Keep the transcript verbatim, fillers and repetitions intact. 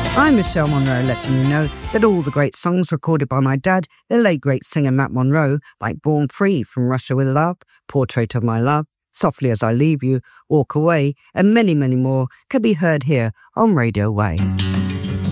I'm Michelle Monroe, letting you know that all the great songs recorded by my dad, the late great singer Matt Monro, like Born Free from Russia with Love, Portrait of My Love, Softly as I Leave You, Walk Away, and many, many more, can be heard here on Radio Way.